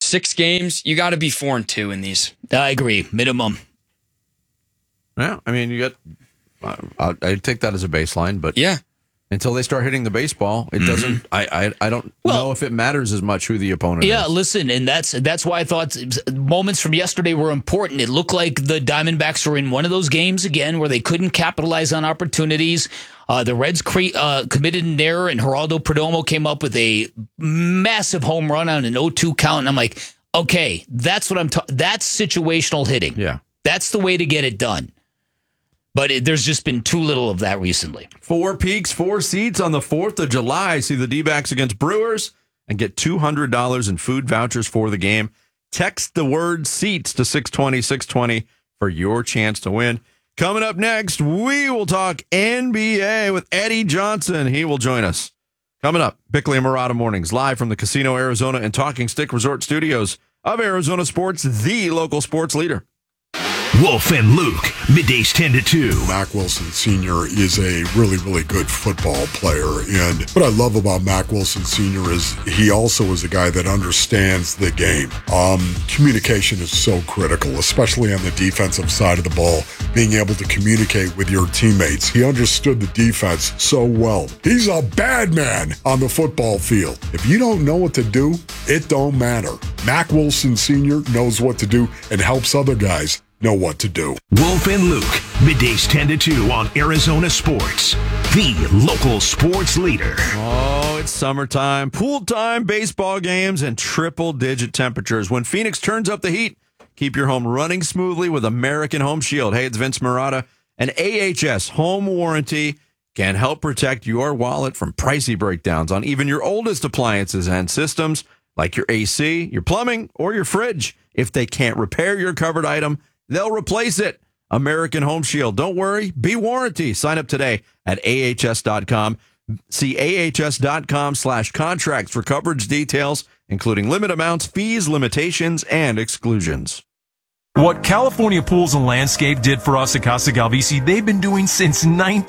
6 games, you got to be 4-2 in these. I agree. Minimum. Yeah, I mean, you got. I take that as a baseline, but yeah, until they start hitting the baseball, it doesn't. I don't know if it matters as much who the opponent is. Yeah, listen, and that's why I thought moments from yesterday were important. It looked like the Diamondbacks were in one of those games again where they couldn't capitalize on opportunities. The Reds committed an error, and Geraldo Perdomo came up with a massive home run on an 0-2 count. And I'm like, okay, that's what I'm talking. That's situational hitting. Yeah, that's the way to get it done. But there's just been too little of that recently. 4 peaks, 4 seats on the 4th of July. See the D-backs against Brewers and get $200 in food vouchers for the game. Text the word seats to 620-620 for your chance to win. Coming up next, we will talk NBA with Eddie Johnson. He will join us. Coming up, Bickley and Murata Mornings, live from the Casino Arizona and Talking Stick Resort Studios of Arizona Sports, the local sports leader. Wolf and Luke, middays 10 to 2. Mack Wilson Sr. is a really, really good football player. And what I love about Mack Wilson Sr. is he also is a guy that understands the game. Communication is so critical, especially on the defensive side of the ball, being able to communicate with your teammates. He understood the defense so well. He's a bad man on the football field. If you don't know what to do, it don't matter. Mack Wilson Sr. knows what to do and helps other guys know what to do. Wolf and Luke, middays 10 to 2 on Arizona Sports, the local sports leader. Oh, it's summertime, pool time, baseball games, and triple-digit temperatures. When Phoenix turns up the heat, keep your home running smoothly with American Home Shield. Hey, it's Vince Murata. An AHS home warranty can help protect your wallet from pricey breakdowns on even your oldest appliances and systems, like your AC, your plumbing, or your fridge. If they can't repair your covered item, they'll replace it. American Home Shield. Don't worry. Be warranty. Sign up today at ahs.com. See ahs.com/contracts for coverage details, including limit amounts, fees, limitations, and exclusions. What California Pools and Landscape did for us at Casa Galvisi, they've been doing since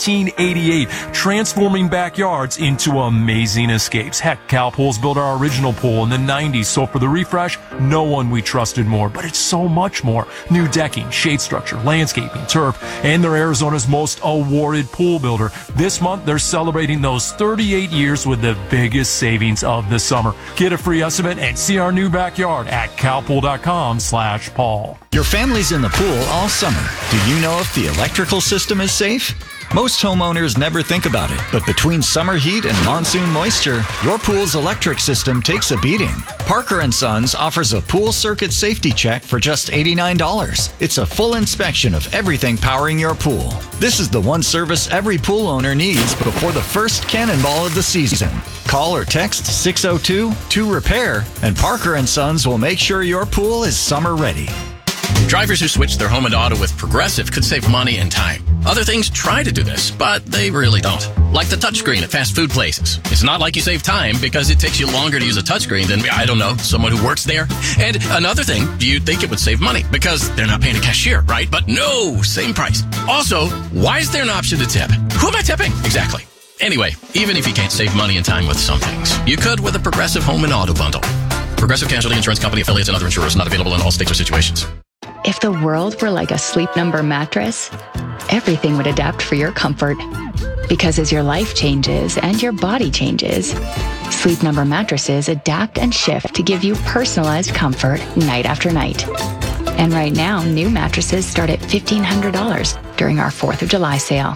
1988, transforming backyards into amazing escapes. Heck, Cal Pools built our original pool in the 90s, so for the refresh, no one we trusted more. But it's so much more. New decking, shade structure, landscaping, turf, and they're Arizona's most awarded pool builder. This month, they're celebrating those 38 years with the biggest savings of the summer. Get a free estimate and see our new backyard at calpool.com/Paul. Your family's in the pool all summer. Do you know if the electrical system is safe? Most homeowners never think about it, but between summer heat and monsoon moisture, your pool's electric system takes a beating. Parker & Sons offers a pool circuit safety check for just $89. It's a full inspection of everything powering your pool. This is the one service every pool owner needs before the first cannonball of the season. Call or text 602-2REPAIR, and Parker & Sons will make sure your pool is summer ready. Drivers who switch their home and auto with Progressive could save money and time. Other things try to do this, but they really don't. Like the touchscreen at fast food places. It's not like you save time because it takes you longer to use a touchscreen than, I don't know, someone who works there. And another thing, you'd think it would save money because they're not paying a cashier, right? But no, same price. Also, why is there an option to tip? Who am I tipping? Exactly. Anyway, even if you can't save money and time with some things, you could with a Progressive home and auto bundle. Progressive Casualty Insurance Company, affiliates, and other insurers, not available in all states or situations. If the world were like a Sleep Number mattress, everything would adapt for your comfort. Because as your life changes and your body changes, Sleep Number mattresses adapt and shift to give you personalized comfort night after night. And right now, new mattresses start at $1,500 during our 4th of July sale.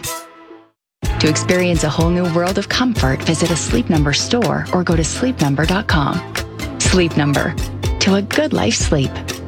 To experience a whole new world of comfort, visit a Sleep Number store or go to sleepnumber.com. Sleep Number. To a good life sleep.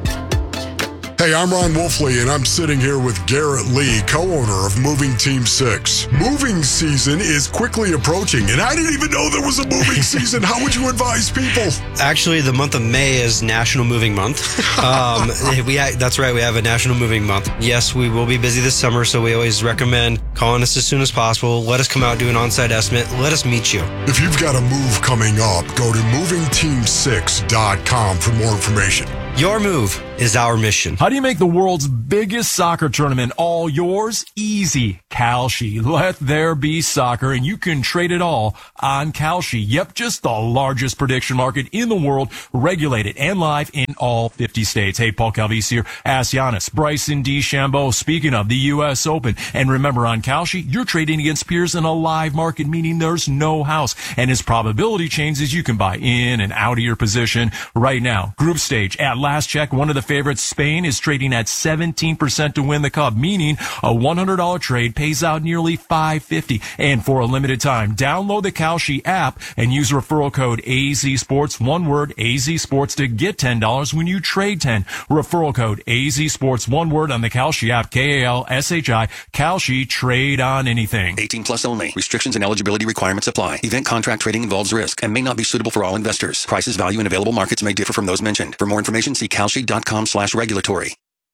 Hey, I'm Ron Wolfley, and I'm sitting here with Garrett Lee, co-owner of Moving Team 6. Moving season is quickly approaching, and I didn't even know there was a moving season. How would you advise people? Actually, the month of May is National Moving Month. That's right, we have a National Moving Month. Yes, we will be busy this summer, so we always recommend calling us as soon as possible. Let us come out, do an on-site estimate. Let us meet you. If you've got a move coming up, go to movingteam6.com for more information. Your move is our mission. How do you make the world's biggest soccer tournament all yours? Easy. Kalshi. Let there be soccer, and you can trade it all on Kalshi. Yep, just the largest prediction market in the world, regulated and live in all 50 states. Hey, Paul Calvisi here. Ask Giannis, Bryson DeChambeau. Speaking of the U.S. Open. And remember, on Kalshi, you're trading against peers in a live market, meaning there's no house. And as probability changes, you can buy in and out of your position right now. Group stage at last check, one of the favorites, Spain, is trading at 17% to win the cup, meaning a $100 trade pays out nearly $550. And for a limited time, download the Kalshi app and use referral code AZSports, one word, AZSports, to get $10 when you trade 10. Referral code AZSports, one word, on the Kalshi app, KALSHI, Kalshi, trade on anything. 18 plus only. Restrictions and eligibility requirements apply. Event contract trading involves risk and may not be suitable for all investors. Prices, value, and available markets may differ from those mentioned. For more information, see kalshi.com/regulatory.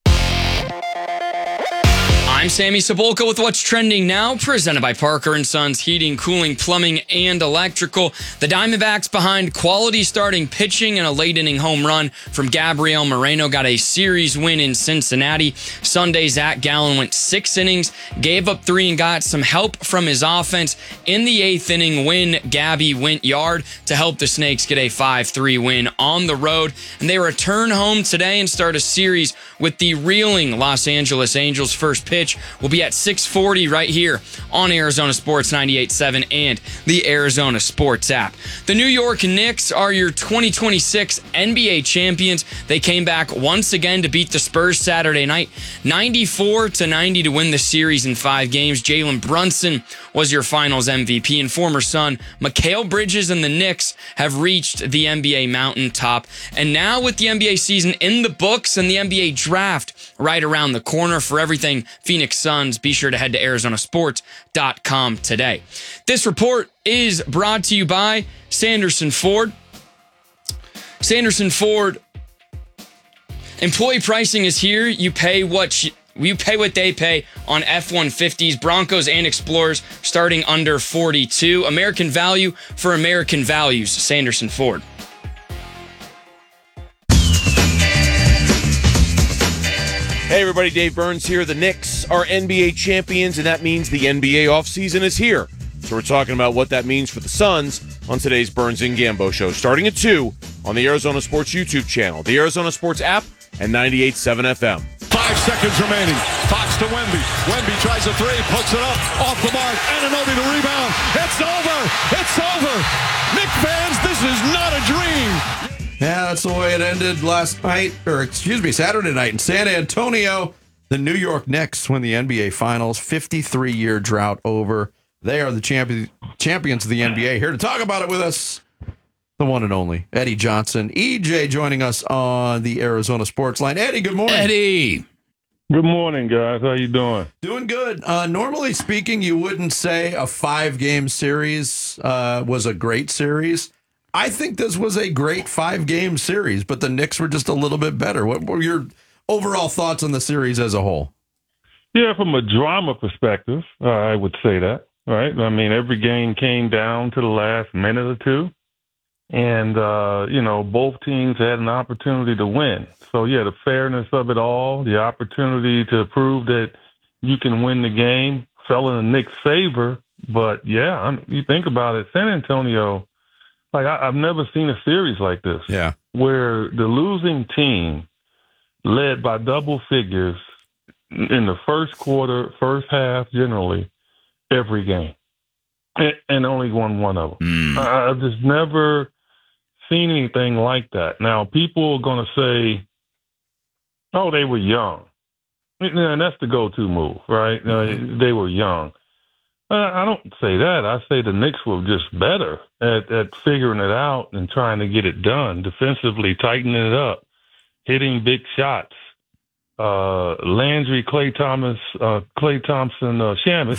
I'm Sammy Sepulka with What's Trending Now, presented by Parker & Sons Heating, Cooling, Plumbing, and Electrical. The Diamondbacks, behind quality starting pitching and a late-inning home run from Gabriel Moreno, got a series win in Cincinnati. Sunday, Zach Gallen went 6 innings, gave up 3, and got some help from his offense. In the 8th inning, Gabby went yard to help the Snakes get a 5-3 win on the road. And they return home today and start a series with the reeling Los Angeles Angels. First pitch will be at 6:40 right here on Arizona Sports 98.7 and the Arizona Sports app. The New York Knicks are your 2026 NBA champions. They came back once again to beat the Spurs Saturday night, 94-90 to win the series in 5 games. Jalen Brunson was your finals MVP, and former Sun Mikal Bridges and the Knicks have reached the NBA mountaintop. And now with the NBA season in the books and the NBA draft right around the corner, for everything Phoenix Suns, be sure to head to ArizonaSports.com today. This report is brought to you by Sanderson Ford. Sanderson Ford, employee pricing is here. You pay what they pay on F-150s, Broncos, and Explorers, starting under $42. American value for American values. Sanderson Ford. Hey everybody, Dave Burns here. The Knicks are NBA champions, and that means the NBA offseason is here. So we're talking about what that means for the Suns on today's Burns and Gambo show, starting at 2 on the Arizona Sports YouTube channel, the Arizona Sports app, and 98.7 FM. 5 seconds remaining. Fox to Wemby. Wemby tries a 3, puts it up, off the mark. Anunoby the rebound. It's over. It's over. Knicks fans, this is not a dream. Yeah, that's the way it ended Saturday night in San Antonio. The New York Knicks win the NBA Finals, 53-year drought over. They are the champions of the NBA. Here to talk about it with us, the one and only Eddie Johnson. EJ joining us on the Arizona Sports Line. Eddie, good morning. Eddie. Good morning, guys. How you doing? Doing good. Normally speaking, you wouldn't say a 5-game series was a great series. I think this was a great 5-game series, but the Knicks were just a little bit better. What were your overall thoughts on the series as a whole? Yeah, from a drama perspective, I would say that, right? I mean, every game came down to the last minute or two, and, both teams had an opportunity to win. So, yeah, the fairness of it all, the opportunity to prove that you can win the game fell in the Knicks' favor. But, yeah, you think about it, San Antonio, I've never seen a series like this. Yeah. Where the losing team led by double figures in the first quarter, first half, generally, every game. And only won one of them. I've just never seen anything like that. Now, people are going to say, oh, they were young. And that's the go-to move, right? They were young. I don't say that. I say the Knicks were just better at figuring it out and trying to get it done, defensively tightening it up, hitting big shots. Landry, Klay Thompson, Shamet,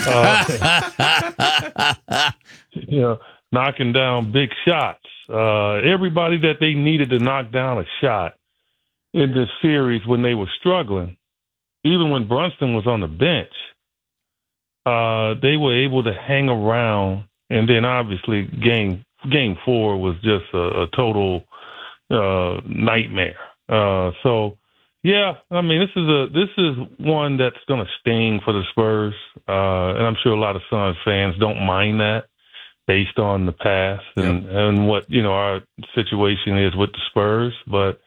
knocking down big shots. Everybody that they needed to knock down a shot in this series when they were struggling, even when Brunson was on the bench, they were able to hang around. And then obviously game 4 was just a total nightmare. Yeah, I mean, this is one that's going to sting for the Spurs, and I'm sure a lot of Suns fans don't mind that, based on the past and what our situation is with the Spurs. But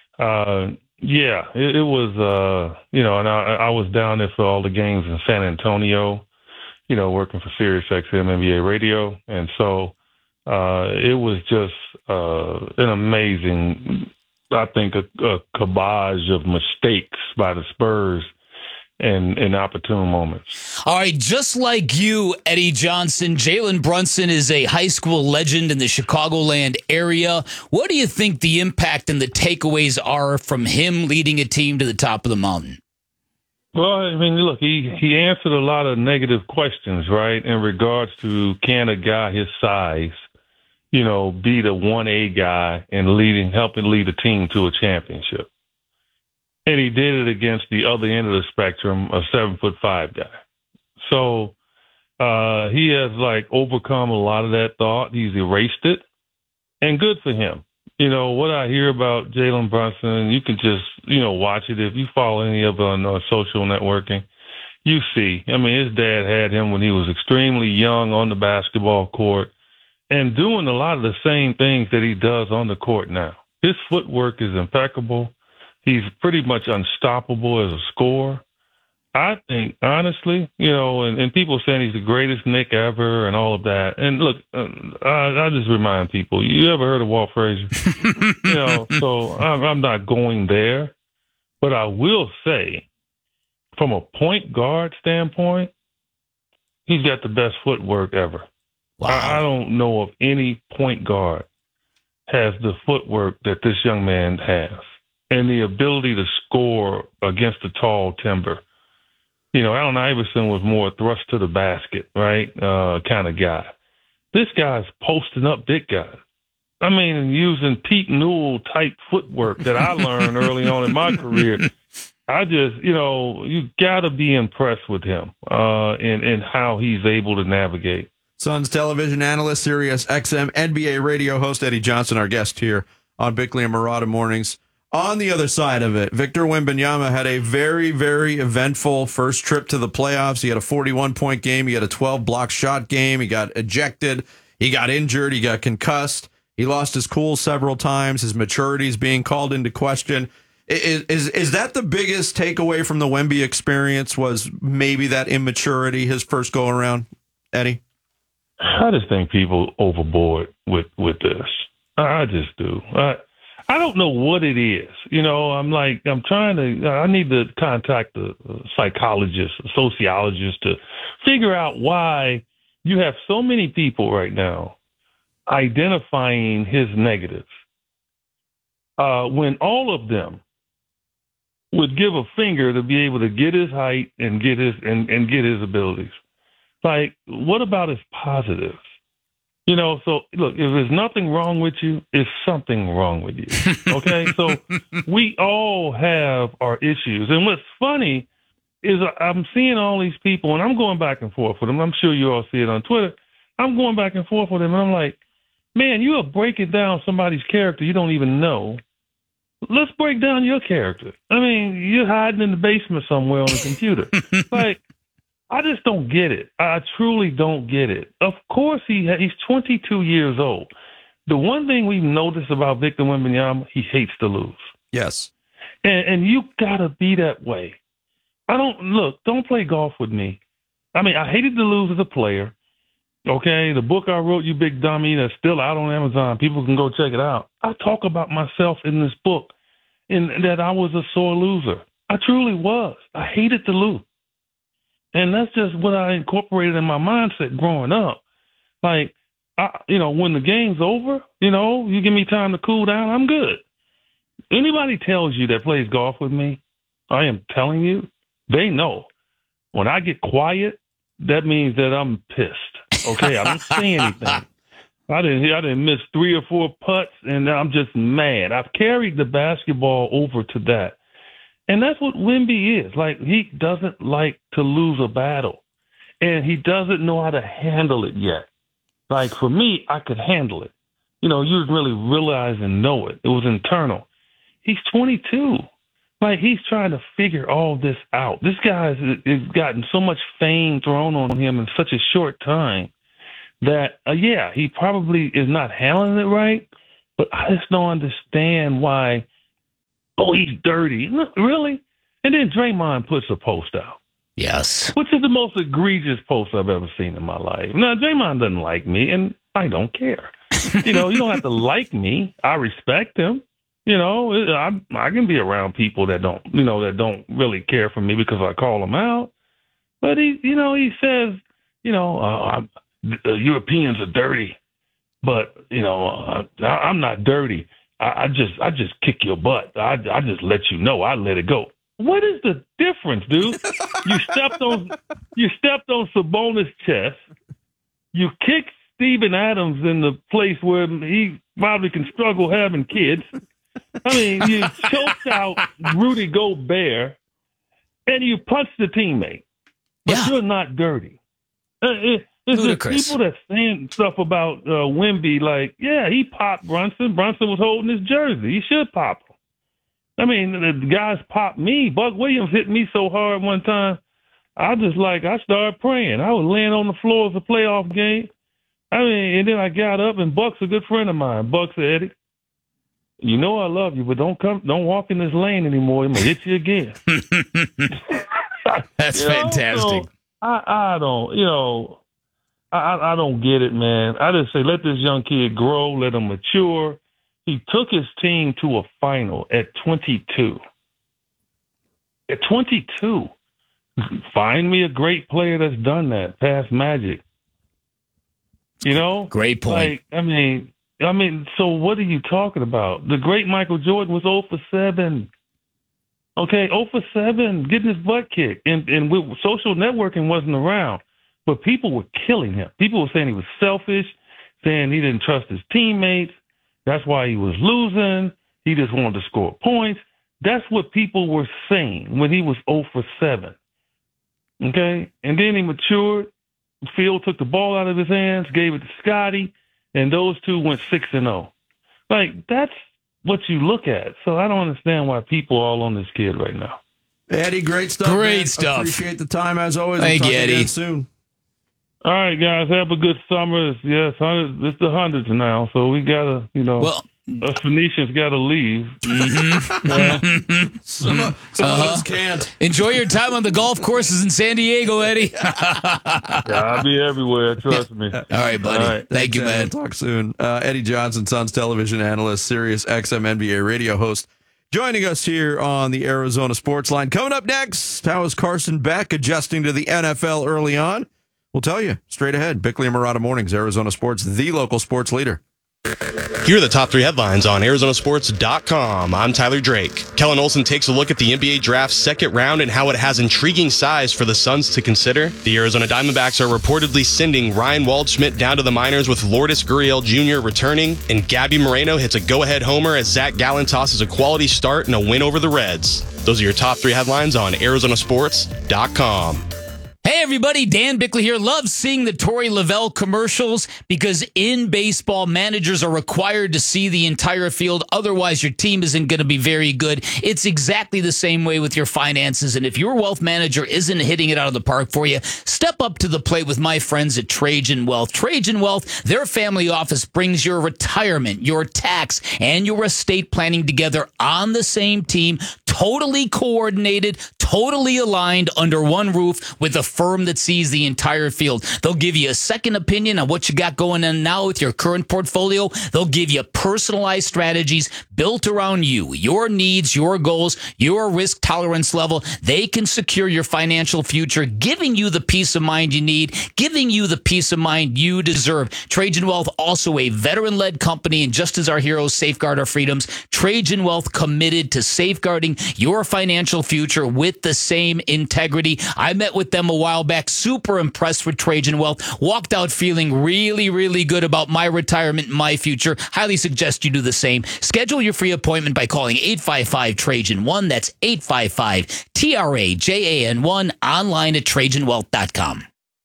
it was and I was down there for all the games in San Antonio, working for SiriusXM NBA Radio, and so it was just an amazing. I think a cabage of mistakes by the Spurs in opportune moments. All right, just like you, Eddie Johnson, Jalen Brunson is a high school legend in the Chicagoland area. What do you think the impact and the takeaways are from him leading a team to the top of the mountain? Well, I mean, look, he answered a lot of negative questions, right, in regards to can a guy his size be the 1A guy and helping lead a team to a championship. And he did it against the other end of the spectrum, a 7'5" guy. So he has overcome a lot of that thought. He's erased it, and good for him. What I hear about Jalen Brunson, you can just watch it if you follow any of it on social networking. You see, I mean, his dad had him when he was extremely young on the basketball court, and doing a lot of the same things that he does on the court now. His footwork is impeccable. He's pretty much unstoppable as a scorer. I think, honestly, and people saying he's the greatest Knick ever and all of that. And look, I just remind people, you ever heard of Walt Frazier? So I'm not going there. But I will say, from a point guard standpoint, he's got the best footwork ever. Wow. I don't know of any point guard has the footwork that this young man has and the ability to score against the tall timber. Allen Iverson was more thrust to the basket, right, kind of guy. This guy's posting up big guys. I mean, using Pete Newell type footwork that I learned early on in my career. I just, you got to be impressed with him and how he's able to navigate. Suns television analyst, Sirius XM NBA radio host Eddie Johnson, our guest here on Bickley and Marotta Mornings. On the other side of it, Victor Wembanyama had a very, very eventful first trip to the playoffs. He had a 41-point game. He had a 12-block shot game. He got ejected. He got injured. He got concussed. He lost his cool several times. His maturity is being called into question. Is that the biggest takeaway from the Wemby experience, was maybe that immaturity his first go-around, Eddie? I just think people overboard with this. I just do. I don't know what it is. I need to contact a psychologist, a sociologist to figure out why you have so many people right now identifying his negatives when all of them would give a finger to be able to get his height and get his abilities. What about his positives? So look, if there's nothing wrong with you, it's something wrong with you. Okay? So we all have our issues. And what's funny is I'm seeing all these people, and I'm going back and forth with them. I'm sure you all see it on Twitter. I'm going back and forth with them, and I'm like, man, you are breaking down somebody's character you don't even know. Let's break down your character. I mean, you're hiding in the basement somewhere on a computer. I just don't get it. I truly don't get it. Of course, he's 22 years old. The one thing we've noticed about Victor Wembanyama, he hates to lose. Yes. And you got to be that way. Don't play golf with me. I mean, I hated to lose as a player. Okay, the book I wrote, You Big Dummy, that's still out on Amazon. People can go check it out. I talk about myself in this book in that I was a sore loser. I truly was. I hated to lose. And that's just what I incorporated in my mindset growing up. When the game's over, you give me time to cool down, I'm good. Anybody tells you that plays golf with me, I am telling you, they know. When I get quiet, that means that I'm pissed. Okay, I don't say anything. I didn't miss 3 or 4 putts, and I'm just mad. I've carried the basketball over to that. And that's what Wemby is. He doesn't like to lose a battle. And he doesn't know how to handle it yet. For me, I could handle it. You didn't really realize and know it. It was internal. He's 22. Like, he's trying to figure all this out. This guy has gotten so much fame thrown on him in such a short time that, he probably is not handling it right, but I just don't understand why, he's dirty. Really? And then Draymond puts a post out. Yes. Which is the most egregious post I've ever seen in my life. Now, Draymond doesn't like me, and I don't care. You don't have to like me. I respect him. I can be around people that don't really care for me because I call them out. But he says, Europeans are dirty, but I'm not dirty. I just kick your butt. I just let you know. I let it go. What is the difference, dude? You stepped on Sabonis' chest. You kicked Steven Adams in the place where he probably can struggle having kids. I mean, you choked out Rudy Gobert, and you punched the teammate. But you're not dirty. It's Ludicrous. People that saying stuff about Wemby, like, he popped Brunson. Brunson was holding his jersey. He should pop him. I mean, the guys popped me. Buck Williams hit me so hard one time, I started praying. I was laying on the floor of the playoff game. I mean, and then I got up, and Buck's a good friend of mine. Buck said, Eddie, you know I love you, but don't walk in this lane anymore. I'm going to hit you again. That's fantastic. So I don't get it, man. I just say let this young kid grow, let him mature. He took his team to a final at 22. At 22. Find me a great player that's done that, past Magic. Great point. I mean, so what are you talking about? The great Michael Jordan was 0 for 7. Okay, 0 for 7, getting his butt kicked. And social networking wasn't around, but people were killing him. People were saying he was selfish, saying he didn't trust his teammates. That's why he was losing. He just wanted to score points. That's what people were saying when he was 0 for 7. Okay? And then he matured. Phil took the ball out of his hands, gave it to Scotty, and those two went 6-0. Like, that's what you look at. So I don't understand why people are all on this kid right now. Eddie, great stuff. Great man. stuff. Appreciate the time as always. Thank we'll you, talk Eddie. Again soon. All right, guys, have a good summer. It's the hundreds now, so we gotta, us Phoenicians gotta leave. Some of us can't. Enjoy your time on the golf courses in San Diego, Eddie. I'll be everywhere. Trust me. All right, buddy. All right. Thank you, Thanks, man. We'll talk soon. Eddie Johnson, Suns television analyst, Sirius XM NBA radio host, joining us here on the Arizona Sports Line. Coming up next, how is Carson Beck adjusting to the NFL early on? We'll tell you straight ahead. Bickley and Murata Mornings, Arizona Sports, the local sports leader. Here are the top 3 headlines on ArizonaSports.com. I'm Tyler Drake. Kellen Olson takes a look at the NBA draft's second round and how it has intriguing size for the Suns to consider. The Arizona Diamondbacks are reportedly sending Ryan Waldschmidt down to the minors with Lourdes Gurriel Jr. returning. And Gabby Moreno hits a go-ahead homer as Zach Gallen tosses a quality start and a win over the Reds. Those are your top 3 headlines on ArizonaSports.com. Hey, everybody. Dan Bickley here. Love seeing the Torey Lavelle commercials because in baseball, managers are required to see the entire field. Otherwise, your team isn't going to be very good. It's exactly the same way with your finances. And if your wealth manager isn't hitting it out of the park for you, step up to the plate with my friends at Trajan Wealth. Trajan Wealth, their family office brings your retirement, your tax, and your estate planning together on the same team, totally coordinated, totally aligned under one roof with a firm that sees the entire field. They'll give you a second opinion on what you got going on now with your current portfolio. They'll give you personalized strategies built around you, your needs, your goals, your risk tolerance level. They can secure your financial future, giving you the peace of mind you need, giving you the peace of mind you deserve. Trajan Wealth, also a veteran-led company, and just as our heroes safeguard our freedoms, Trajan Wealth committed to safeguarding your financial future with the same integrity. I met with them a while back, super impressed with Trajan Wealth, walked out feeling really, really good about my retirement and my future. Highly suggest you do the same. Schedule your free appointment by calling 855-TRAJAN-1. That's 855-TRAJAN-1, online at TrajanWealth.com.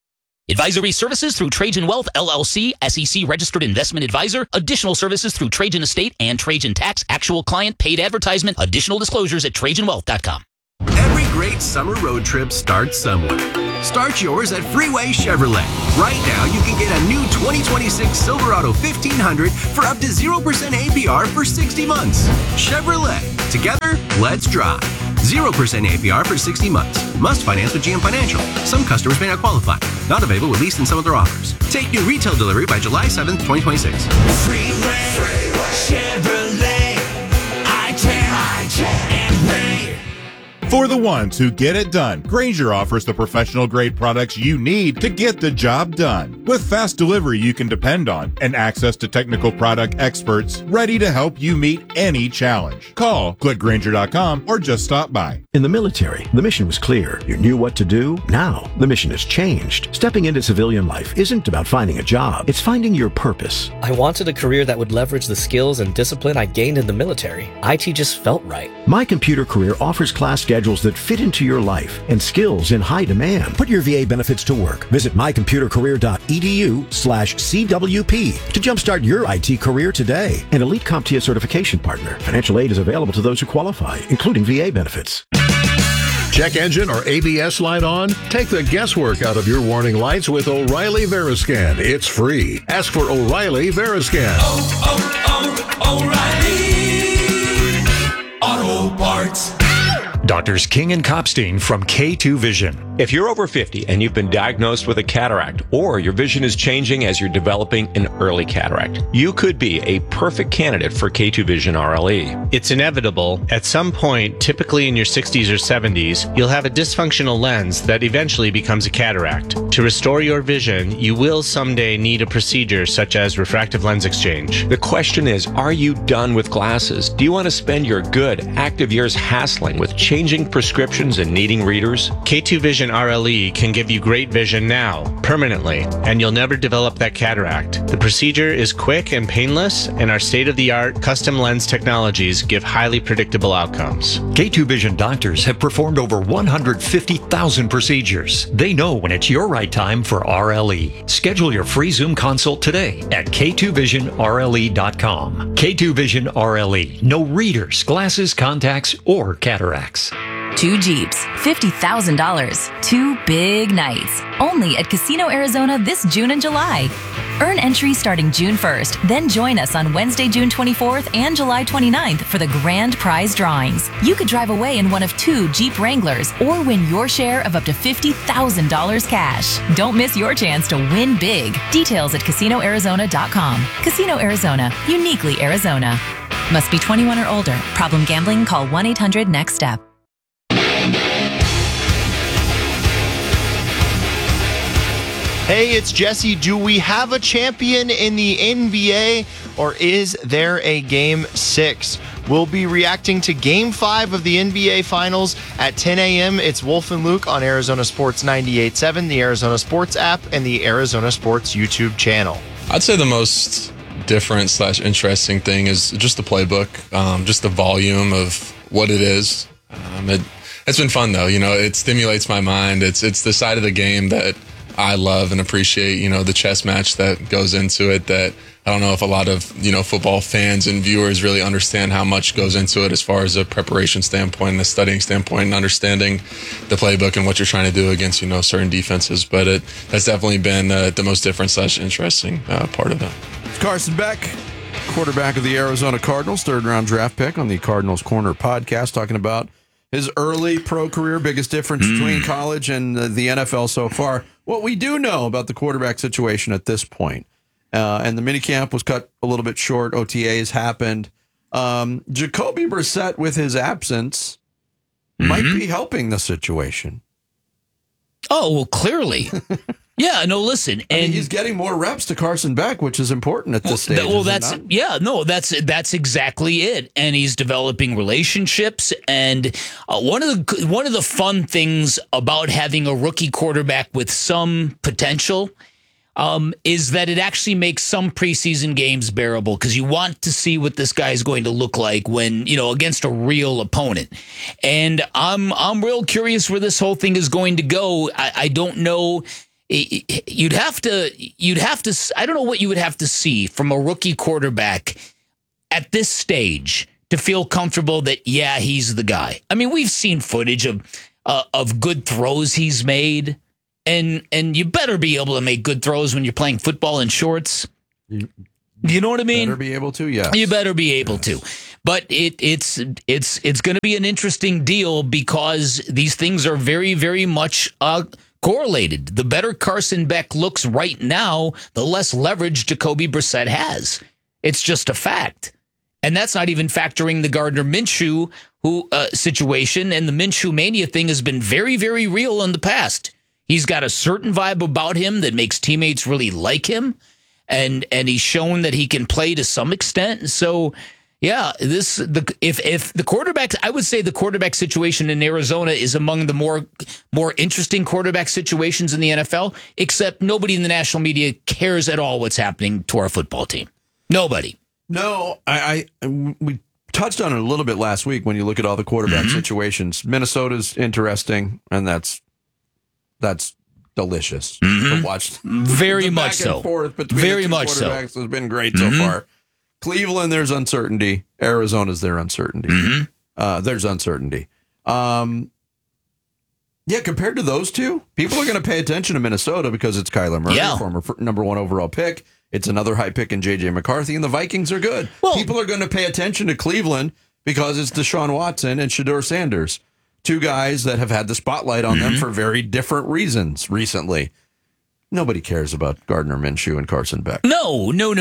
Advisory services through Trajan Wealth, LLC, SEC registered investment advisor. Additional services through Trajan Estate and Trajan Tax. Actual client paid advertisement. Additional disclosures at TrajanWealth.com. Every great summer road trip starts somewhere. Start yours at Freeway Chevrolet. Right now, you can get a new 2026 Silverado 1500 for up to 0% APR for 60 months. Chevrolet. Together, let's drive. 0% APR for 60 months. Must finance with GM Financial. Some customers may not qualify. Not available with lease and some other offers. Take new retail delivery by July 7th, 2026. Freeway Chevrolet. I can and wait. For the ones who get it done, Grainger offers the professional-grade products you need to get the job done. With fast delivery you can depend on and access to technical product experts ready to help you meet any challenge. Call, click Grainger.com, or just stop by. In the military, the mission was clear. You knew what to do. Now, the mission has changed. Stepping into civilian life isn't about finding a job. It's finding your purpose. I wanted a career that would leverage the skills and discipline I gained in the military. IT just felt right. My Computer Career offers class schedules that fit into your life and skills in high demand. Put your VA benefits to work. Visit mycomputercareer.edu/CWP to jumpstart your IT career today. An elite CompTIA certification partner. Financial aid is available to those who qualify, including VA benefits. Check engine or ABS light on? Take the guesswork out of your warning lights with O'Reilly Veriscan. It's free. Ask for O'Reilly Veriscan. O'Reilly Auto Parts. Doctors King and Kopstein from K2 Vision. If you're over 50 and you've been diagnosed with a cataract, or your vision is changing as you're developing an early cataract, you could be a perfect candidate for K2 Vision RLE. It's inevitable. At some point, typically in your 60s or 70s, you'll have a dysfunctional lens that eventually becomes a cataract. To restore your vision, you will someday need a procedure such as refractive lens exchange. The question is, are you done with glasses? Do you want to spend your good, active years hassling with changing prescriptions and needing readers? K2 Vision RLE can give you great vision now, permanently, and you'll never develop that cataract. The procedure is quick and painless, and our state-of-the-art custom lens technologies give highly predictable outcomes. K2 Vision doctors have performed over 150,000 procedures. They know when it's your right time for RLE. Schedule your free Zoom consult today at K2VisionRLE.com. K2 Vision RLE. No readers, glasses, contacts, or cataracts. 2 Jeeps, $50,000. 2 big nights. Only at Casino Arizona this June and July. Earn entry starting June 1st. Then join us on Wednesday, June 24th and July 29th for the grand prize drawings. You could drive away in one of 2 Jeep Wranglers or win your share of up to $50,000 cash. Don't miss your chance to win big. Details at CasinoArizona.com. Casino Arizona. Uniquely Arizona. Must be 21 or older. Problem gambling? Call 1-800-NEXT-STEP. Hey, it's Jesse. Do we have a champion in the NBA, or is there a Game 6? We'll be reacting to Game 5 of the NBA Finals at 10 a.m. It's Wolf and Luke on Arizona Sports 98.7, the Arizona Sports app, and the Arizona Sports YouTube channel. I'd say the most different / interesting thing is just the playbook, just the volume of what it is. It's been fun, though. You know, it stimulates my mind. It's the side of the game that I love and appreciate, you know, the chess match that goes into it that I don't know if a lot of, you know, football fans and viewers really understand how much goes into it as far as a preparation standpoint and a studying standpoint and understanding the playbook and what you're trying to do against, you know, certain defenses. But that's definitely been the most different / interesting part of it. Carson Beck, quarterback of the Arizona Cardinals, 3rd-round draft pick on the Cardinals Corner podcast, talking about his early pro career, biggest difference between college and the NFL so far. What we do know about the quarterback situation at this point, and the minicamp was cut a little bit short. OTAs happened. Jacoby Brissett, with his absence, might be helping the situation. Oh, well, clearly. Yeah, no, listen. And I mean, he's getting more reps to Carson Beck, which is important at this stage. Well, that's exactly it. And he's developing relationships. And one of the fun things about having a rookie quarterback with some potential is that it actually makes some preseason games bearable, because you want to see what this guy is going to look like when, you know, against a real opponent. And I'm real curious where this whole thing is going to go. I don't know you'd have to. I don't know what you would have to see from a rookie quarterback at this stage to feel comfortable that, yeah, he's the guy. I mean, we've seen footage of good throws he's made, and you better be able to make good throws when you're playing football in shorts. You know what I mean? Better be able to, yeah. You better be able to. But it's going to be an interesting deal because these things are very, very much correlated. The better Carson Beck looks right now, the less leverage Jacoby Brissett has. It's just a fact. And that's not even factoring the Gardner Minshew situation, and the Minshew mania thing has been very, very real in the past. He's got a certain vibe about him that makes teammates really like him, and he's shown that he can play to some extent. So, yeah, if the quarterback, I would say the quarterback situation in Arizona is among the more interesting quarterback situations in the NFL, except nobody in the national media cares at all what's happening to our football team. Nobody. No, we touched on it a little bit last week when you look at all the quarterback situations. Minnesota's interesting, and that's delicious to watch. Very much so. Back and forth between Very the two much quarterbacks so. has been great so far. Cleveland, there's uncertainty. Arizona's their uncertainty. There's uncertainty. Yeah, compared to those two, people are going to pay attention to Minnesota because it's Kyler Murray, former number 1 overall pick. It's another high pick in J.J. McCarthy, and the Vikings are good. Well, people are going to pay attention to Cleveland because it's Deshaun Watson and Shedeur Sanders, two guys that have had the spotlight on them for very different reasons recently. Nobody cares about Gardner Minshew and Carson Beck. No. And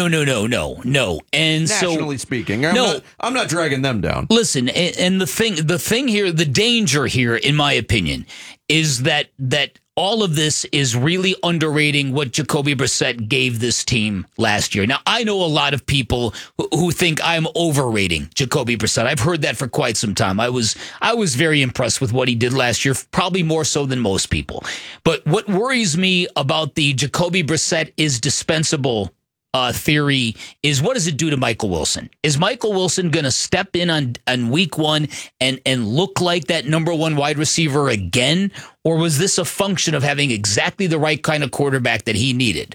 nationally speaking, I'm not dragging them down. Listen, and the thing here, the danger here, in my opinion, is that all of this is really underrating what Jacoby Brissett gave this team last year. Now, I know a lot of people who think I'm overrating Jacoby Brissett. I've heard that for quite some time. I was very impressed with what he did last year, probably more so than most people. But what worries me about the Jacoby Brissett is dispensable theory is, what does it do to Michael Wilson? Is Michael Wilson going to step in on week 1 and look like that number 1 wide receiver again? Or was this a function of having exactly the right kind of quarterback that he needed?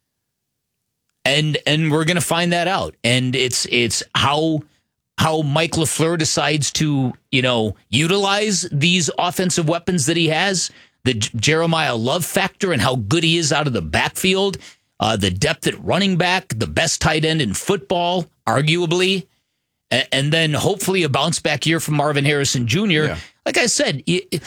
And we're going to find that out. And it's how Mike LaFleur decides to, utilize these offensive weapons that he has, the Jeremiah Love factor and how good he is out of the backfield. The depth at running back, the best tight end in football, arguably, and then hopefully a bounce back year from Marvin Harrison Jr. Yeah. Like I said,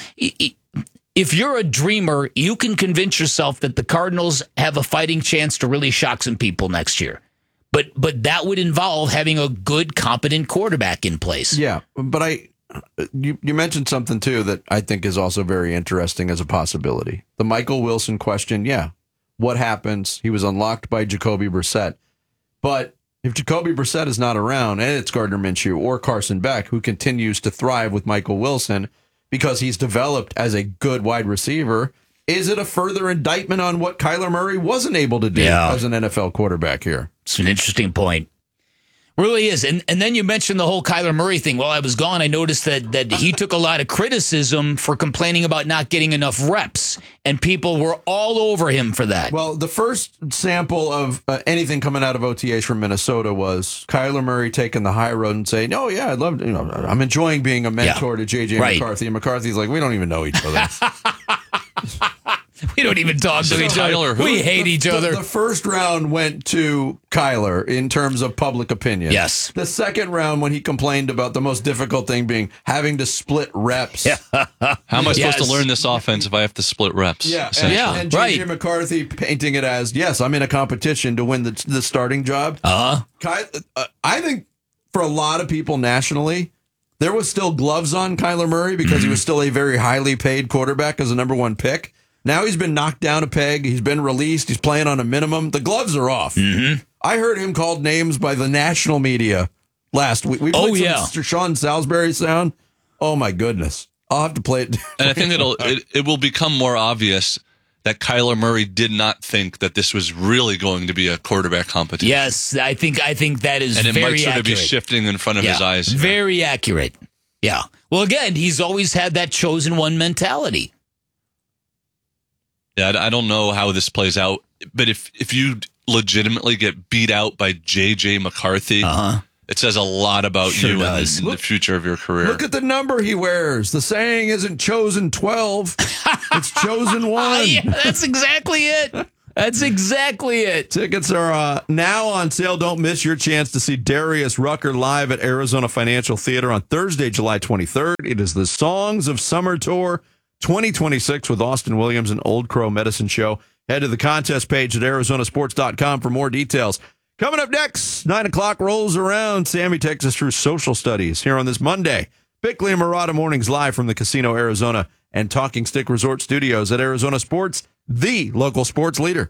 if you're a dreamer, you can convince yourself that the Cardinals have a fighting chance to really shock some people next year. But that would involve having a good, competent quarterback in place. Yeah, but you mentioned something, too, that I think is also very interesting as a possibility. The Michael Wilson question, yeah. What happens? He was unlocked by Jacoby Brissett. But if Jacoby Brissett is not around, and it's Gardner Minshew or Carson Beck, who continues to thrive with Michael Wilson because he's developed as a good wide receiver, is it a further indictment on what Kyler Murray wasn't able to do as an NFL quarterback here? It's an interesting point. Really is. And then you mentioned the whole Kyler Murray thing. While I was gone, I noticed that he took a lot of criticism for complaining about not getting enough reps, and people were all over him for that. Well, the first sample of anything coming out of OTAs from Minnesota was Kyler Murray taking the high road and saying, "Oh yeah, I'm enjoying being a mentor to J.J. McCarthy." And McCarthy's like, "We don't even know each other." We don't even talk to each other. We hate each other. The first round went to Kyler in terms of public opinion. Yes. The second round, when he complained about the most difficult thing being having to split reps. How am I supposed to learn this offense if I have to split reps? Yeah. And J.J. McCarthy painting it as, yes, I'm in a competition to win the starting job. I think for a lot of people nationally, there was still gloves on Kyler Murray because he was still a very highly paid quarterback as a number 1 pick. Now he's been knocked down a peg. He's been released. He's playing on a minimum. The gloves are off. I heard him called names by the national media last week. We played some Sean Salisbury sound. Oh, my goodness. I'll have to play it. And I think it will become more obvious that Kyler Murray did not think that this was really going to be a quarterback competition. Yes, I think that is very accurate. And it might sort of be shifting in front of his eyes. Very accurate. Yeah. Well, again, he's always had that chosen one mentality. Yeah, I don't know how this plays out, but if you legitimately get beat out by J.J. McCarthy, it says a lot about you and the future of your career. Look at the number he wears. The saying isn't chosen 12, it's chosen 1. Yeah, that's exactly it. That's exactly it. Tickets are now on sale. Don't miss your chance to see Darius Rucker live at Arizona Financial Theater on Thursday, July 23rd. It is the Songs of Summer Tour 2026 with Austin Williams and Old Crow Medicine Show. Head to the contest page at arizonasports.com for more details. Coming up next, 9 o'clock rolls around. Sammy takes us through social studies here on this Monday. Bickley and Murata Mornings live from the Casino Arizona and Talking Stick Resort Studios at Arizona Sports, the local sports leader.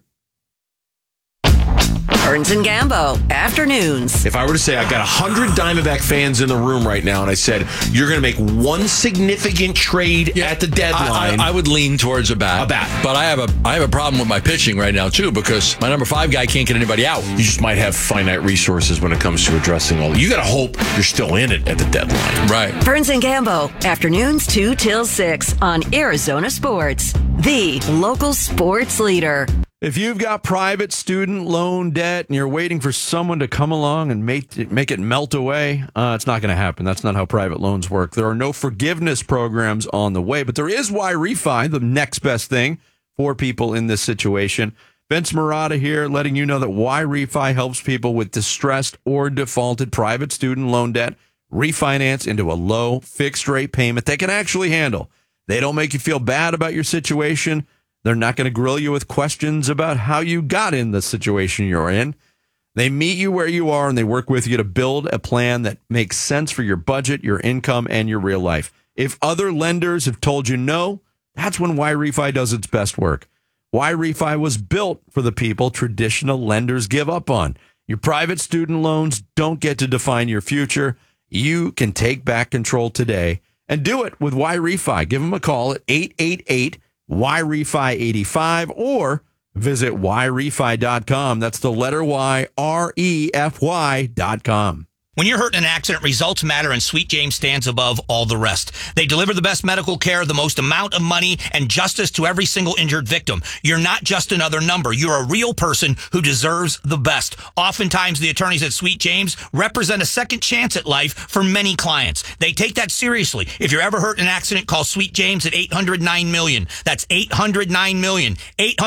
Burns and Gambo, afternoons. If I were to say I got 100 Diamondback fans in the room right now and I said, you're going to make one significant trade at the deadline. I would lean towards a bat. But I have a problem with my pitching right now, too, because my number 5 guy can't get anybody out. You just might have finite resources when it comes to addressing all. You got to hope you're still in it at the deadline. Right. Burns and Gambo, afternoons 2 till 6 on Arizona Sports, the local sports leader. If you've got private student loan debt and you're waiting for someone to come along and make it melt away, it's not going to happen. That's not how private loans work. There are no forgiveness programs on the way, but there is Y-Refi, the next best thing for people in this situation. Vince Murata here letting you know that Y-Refi helps people with distressed or defaulted private student loan debt refinance into a low fixed rate payment they can actually handle. They don't make you feel bad about your situation. They're not going to grill you with questions about how you got in the situation you're in. They meet you where you are and they work with you to build a plan that makes sense for your budget, your income, and your real life. If other lenders have told you no, that's when Y-Refi does its best work. Y-Refi was built for the people traditional lenders give up on. Your private student loans don't get to define your future. You can take back control today and do it with Y-Refi. Give them a call at 888 Y-Refi 85 or visit YRefi.com. That's the letter Y, REFY.com. When you're hurt in an accident, results matter, and Sweet James stands above all the rest. They deliver the best medical care, the most amount of money, and justice to every single injured victim. You're not just another number. You're a real person who deserves the best. Oftentimes, the attorneys at Sweet James represent a second chance at life for many clients. They take that seriously. If you're ever hurt in an accident, call Sweet James at 800-9-MILLION. That's 800-9-MILLION.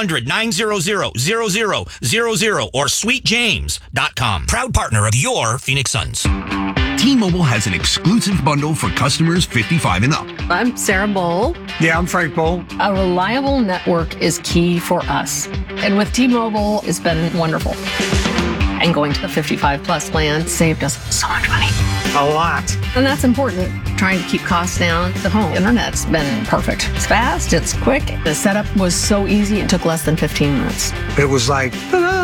800-900-0000 or sweetjames.com. Proud partner of your Phoenix Suns. T-Mobile has an exclusive bundle for customers 55 and up. I'm Sarah Bowl. Yeah, I'm Frank Bowl. A reliable network is key for us. And with T-Mobile, it's been wonderful. And going to the 55 plus plan saved us so much money. A lot. And that's important. Trying to keep costs down. The home internet's been perfect. It's fast, it's quick. The setup was so easy, it took less than 15 minutes. It was like, ta-da!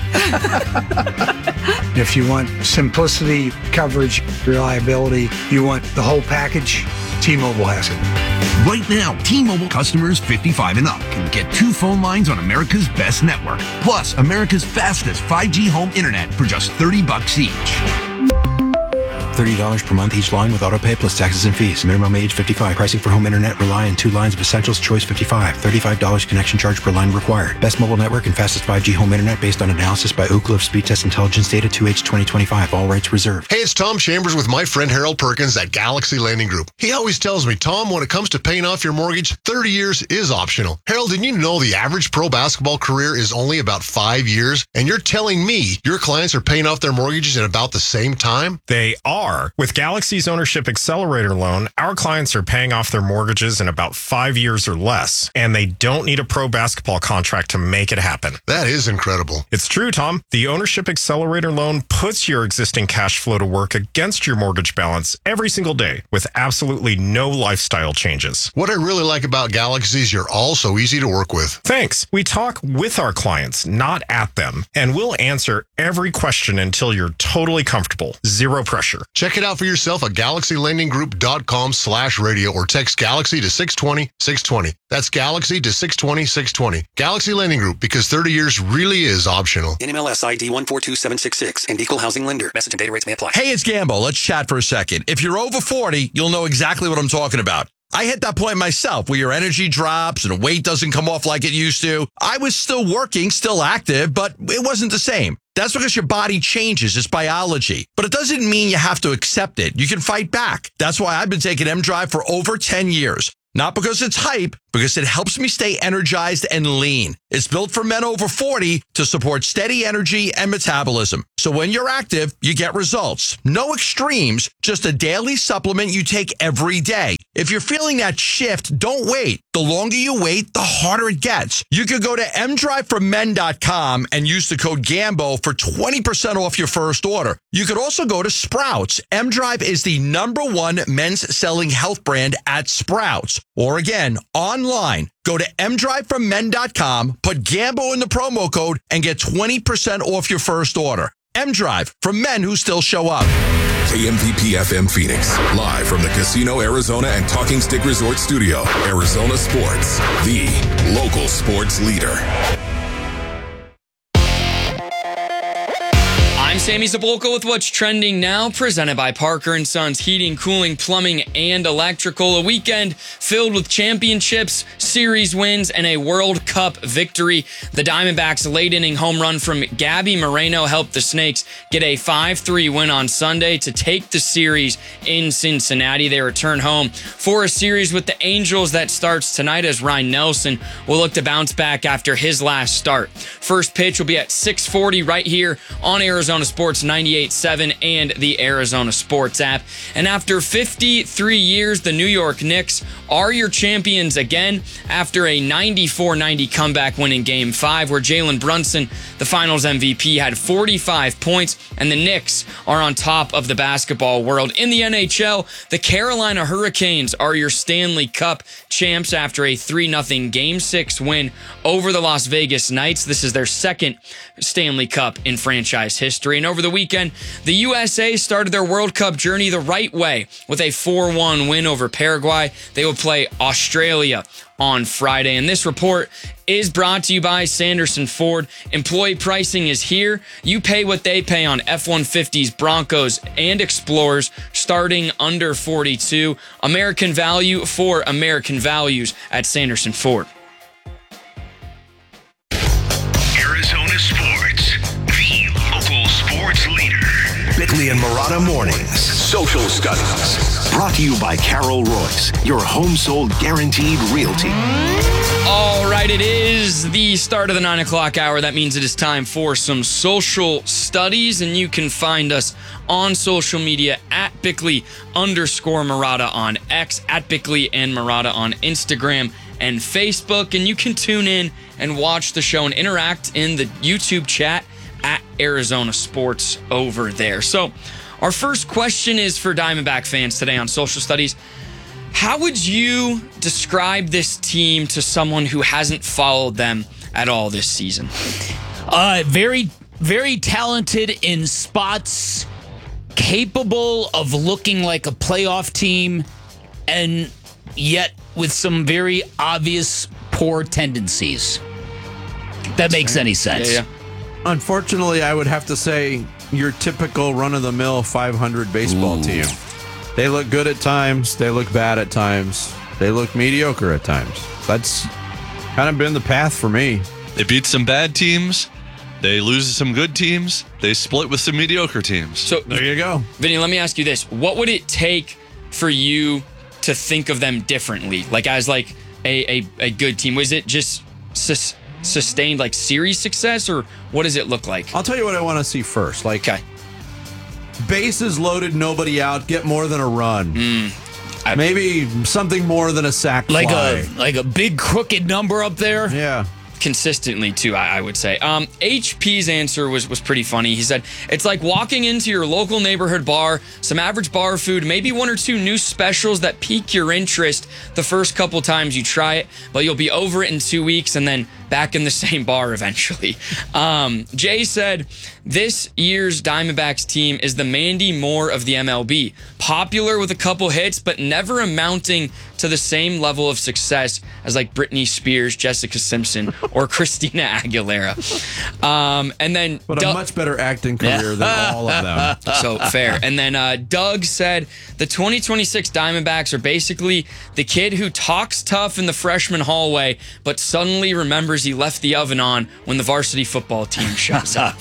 If you want simplicity, coverage, reliability, you want the whole package, T-Mobile has it. Right now, T-Mobile customers 55 and up can get 2 phone lines on America's best network, plus America's fastest 5G home internet for just $30 each. $30 per month each line with autopay plus taxes and fees. Minimum age 55. Pricing for home internet rely on 2 lines of essentials. Choice 55. $35 connection charge per line required. Best mobile network and fastest 5G home internet based on analysis by Ookla of Speed Test Intelligence data 2H 2025. All rights reserved. Hey, it's Tom Chambers with my friend Harold Perkins at Galaxy Lending Group. He always tells me, Tom, when it comes to paying off your mortgage, 30 years is optional. Harold, did you know the average pro basketball career is only about 5 years? And you're telling me your clients are paying off their mortgages in about the same time? They are. With Galaxy's Ownership Accelerator loan, our clients are paying off their mortgages in about 5 years or less, and they don't need a pro basketball contract to make it happen. That is incredible. It's true, Tom. The Ownership Accelerator loan puts your existing cash flow to work against your mortgage balance every single day with absolutely no lifestyle changes. What I really like about Galaxy is you're all so easy to work with. Thanks. We talk with our clients, not at them, and we'll answer every question until you're totally comfortable. Zero pressure. Check it out for yourself at GalaxyLendingGroup.com/radio or text Galaxy to 620-620. That's Galaxy to 620-620. Galaxy Lending Group, because 30 years really is optional. NMLS ID 142766 and Equal Housing Lender. Message and data rates may apply. Hey, it's Gambo. Let's chat for a second. If you're over 40, you'll know exactly what I'm talking about. I hit that point myself where your energy drops and the weight doesn't come off like it used to. I was still working, still active, but it wasn't the same. That's because your body changes. It's biology. But it doesn't mean you have to accept it. You can fight back. That's why I've been taking M-Drive for over 10 years. Not because it's hype, because it helps me stay energized and lean. It's built for men over 40 to support steady energy and metabolism. So when you're active, you get results. No extremes, just a daily supplement you take every day. If you're feeling that shift, don't wait. The longer you wait, the harder it gets. You could go to mdriveformen.com and use the code GAMBO for 20% off your first order. You could also go to Sprouts. M-Drive is the #1 men's selling health brand at Sprouts. Or again, online. Go to mdriveformen.com, put GAMBO in the promo code, and get 20% off your first order. M-Drive, for men who still show up. KMVP FM Phoenix, live from the Casino Arizona and Talking Stick Resort Studio. Arizona Sports, the local sports leader. I'm Sammy Zabulka with what's trending now, presented by Parker & Sons Heating, Cooling, Plumbing, and Electrical. A weekend filled with championships, series wins, and a World Cup victory. The Diamondbacks' late-inning home run from Gabby Moreno helped the Snakes get a 5-3 win on Sunday to take the series in Cincinnati. They return home for a series with the Angels that starts tonight as Ryan Nelson will look to bounce back after his last start. First pitch will be at 6:40 right here on Arizona Sports 98.7 and the Arizona Sports app. And after 53 years, the New York Knicks are your champions again after a 94-90 comeback win in Game 5, where Jalen Brunson, the Finals MVP, had 45 points, and the Knicks are on top of the basketball world. In the NHL, the Carolina Hurricanes are your Stanley Cup champs after a 3-0 Game 6 win over the Las Vegas Knights. This is their second Stanley Cup in franchise history. And over the weekend, the USA started their World Cup journey the right way with a 4-1 win over Paraguay. They will play Australia on Friday. And this report is brought to you by Sanderson Ford. Employee pricing is here. You pay what they pay on F-150s, Broncos, and Explorers, starting under $42. American value for American values at Sanderson Ford. Arizona Sports, the local sports leader. Bickley and Marotta Mornings. Social Studies. Brought to you by Carol Royce, your home sold guaranteed realty. All right, it is the start of the 9 o'clock hour. That means it is time for some social studies, and you can find us on social media at Bickley_Marotta on X, at Bickley and Marotta on Instagram and Facebook. And you can tune in and watch the show and interact in the YouTube chat at Arizona Sports over there. So our first question is for Diamondback fans today on Social Studies. How would you describe this team to someone who hasn't followed them at all this season? Very, very talented in spots, capable of looking like a playoff team, and yet with some very obvious poor tendencies. That makes any sense. Yeah. Unfortunately, I would have to say your typical run-of-the-mill 500 baseball team. They look good at times. They look bad at times. They look mediocre at times. That's kind of been the path for me. They beat some bad teams. They lose some good teams. They split with some mediocre teams. So there you go. Vinny, let me ask you this. What would it take for you to think of them differently? Like as like a good team? Was it just sustained like series success, or what does it look like? I'll tell you what I want to see first. Like, bases loaded, nobody out, get more than a run. Maybe something more than a sac fly. Like a big crooked number up there. Yeah. Consistently, too, I would say. HP's answer was pretty funny. He said, it's like walking into your local neighborhood bar, some average bar food, maybe one or two new specials that pique your interest the first couple times you try it, but you'll be over it in 2 weeks and then back in the same bar eventually. Jay said, this year's Diamondbacks team is the Mandy Moore of the MLB. Popular with a couple hits, but never amounting to the same level of success as like Britney Spears, Jessica Simpson, or Christina Aguilera. And then But a much better acting career than all of them. So fair. And then Doug said the 2026 Diamondbacks are basically the kid who talks tough in the freshman hallway, but suddenly remembers he left the oven on when the varsity football team shows up.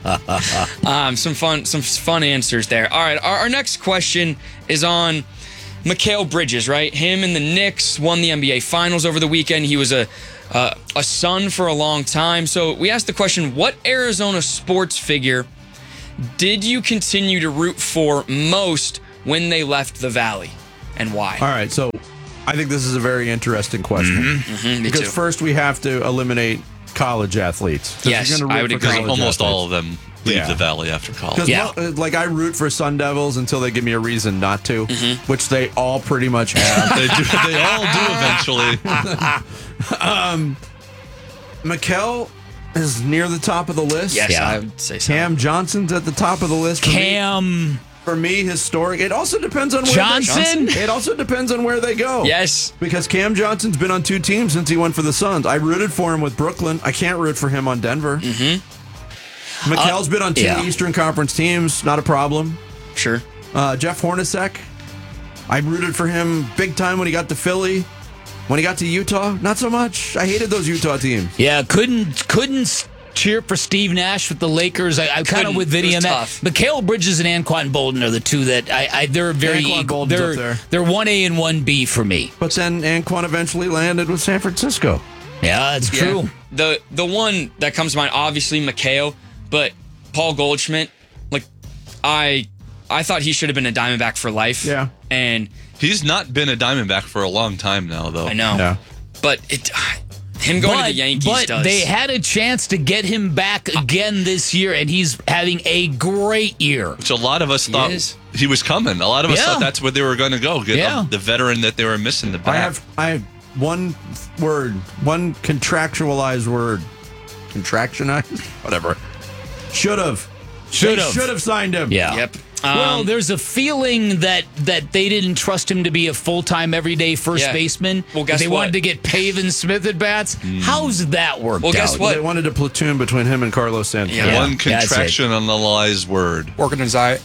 Some fun answers there. All right, our next question is on Mikal Bridges, right? Him and the Knicks won the NBA Finals over the weekend. He was a Sun for a long time. So we asked the question, what Arizona sports figure did you continue to root for most when they left the Valley, and why? All right, so I think this is a very interesting question. Because first we have to eliminate college athletes. Yes, I would agree. Almost all of them leave the Valley after college. Like I root for Sun Devils until they give me a reason not to, which they all pretty much have. They all do eventually. Mikal is near the top of the list. Yes, I would say so. Cam Johnson's at the top of the list. For me, historic. It also depends on where It also depends on where they go. Yes. Because Cam Johnson's been on 2 teams since he went for the Suns. I rooted for him with Brooklyn. I can't root for him on Denver. Mikal's been on 2 Eastern Conference teams. Not a problem. Sure. Jeff Hornacek. I rooted for him big time when he got to Philly. When he got to Utah, not so much. I hated those Utah teams. Yeah, couldn't cheer for Steve Nash with the Lakers. I kind of with Vinny on that. Mikal Bridges and Anquan Bolden are the two that they're very equal. They're 1A and 1B for me. But then Anquan eventually landed with San Francisco. Yeah, that's true. The one that comes to mind, obviously Mikal, but Paul Goldschmidt, like I thought he should have been a Diamondback for life. Yeah. And he's not been a Diamondback for a long time now, though. I know. Yeah. But him going to the Yankees does. They had a chance to get him back again this year, and he's having a great year. Which a lot of us thought he was coming. A lot of us thought that's where they were going to go. Get the veteran that they were missing. The back. I have one contractualized word. Contractionized? Whatever. Should have signed him. Yeah. Yep. Well, there's a feeling that they didn't trust him to be a full-time, everyday first baseman. Well, guess they what? wanted to get Pavin Smith at bats. How's that worked out? Guess what? They wanted a platoon between him and Carlos Santana. Yeah. One contractionalized word. Organize.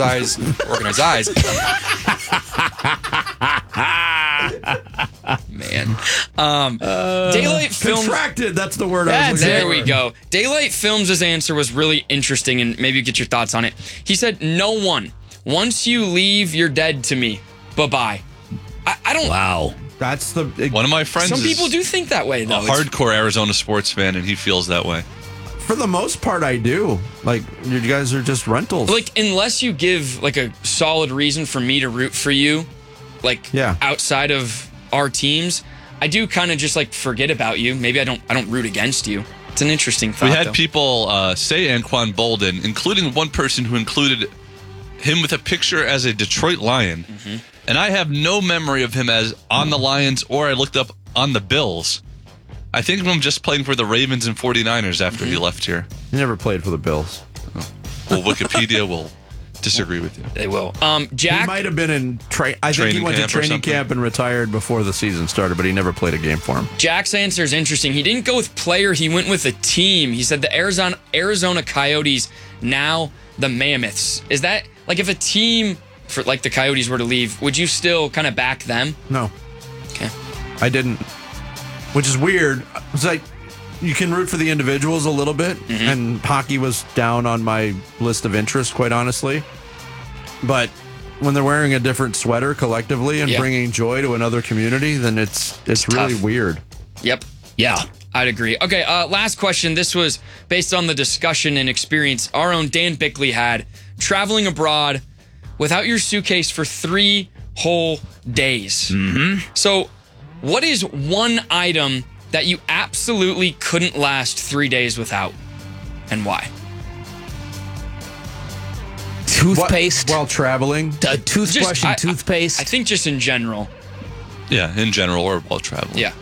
Man. Daylight Films. Contracted, that's the word I was looking There for. we go. Daylight Films' answer was really interesting, and maybe you get your thoughts on it. He said, no one. Once you leave, you're dead to me. Bye-bye. I don't... Wow. That's the... One of my friends Some people do think that way, though. A hardcore Arizona sports fan, and he feels that way. For the most part, I do. Like, you guys are just rentals. Like, unless you give, like, a solid reason for me to root for you, like, outside of our teams, I do kind of just, like, forget about you. Maybe I don't root against you. It's an interesting thought, We had people say Anquan Bolden, including one person who included him with a picture as a Detroit Lion. And I have no memory of him as on the Lions, or I looked up on the Bills. I think of him just playing for the Ravens and 49ers after he left here. He never played for the Bills. Well, Wikipedia will disagree with you. They will. Jack? He might have been in I think he went to training camp and retired before the season started, but he never played a game for him. Jack's answer is interesting. He didn't go with player. He went with a team. He said the Arizona Coyotes, now the Mammoths. Is that, like, if a team, for like the Coyotes were to leave, would you still kind of back them? No. Okay. I didn't. Which is weird. It's like you can root for the individuals a little bit, and hockey was down on my list of interests, quite honestly. But when they're wearing a different sweater collectively and bringing joy to another community, then it's really tough. weird. Yep. Yeah. I'd agree. Okay, last question. This was based on the discussion and experience our own Dan Bickley had traveling abroad without your suitcase for 3 whole days. So, what is one item that you absolutely couldn't last 3 days without, and why? Toothpaste. While traveling? Toothbrush and toothpaste. I think just in general. Yeah, in general or while traveling. Yeah.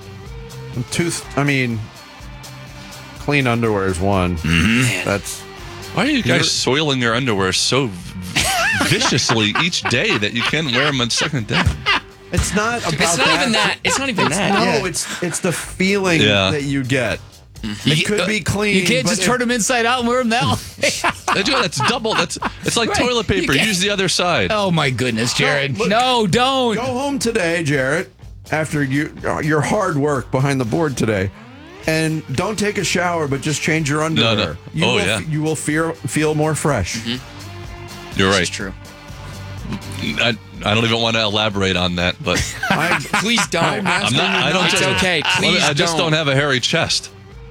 Clean underwear is one. That's... Why are you guys soiling your underwear so viciously each day that you can't wear them on the second day? It's not about It's not even that. It's not even that. No, it's the feeling that you get. It could be clean. You can't just turn them inside out and wear them that way. That's double. It's like Right. toilet paper. You can't- Use the other side. Oh my goodness, Jared! look, No, don't. Go home today, Jarrett, after your hard work behind the board today, and don't take a shower, but just change your underwear. No. You will feel more fresh. You're right. It's true. I don't even want to elaborate on that, but Please don't. I'm not. I don't. It's okay. Please I just don't have a hairy chest.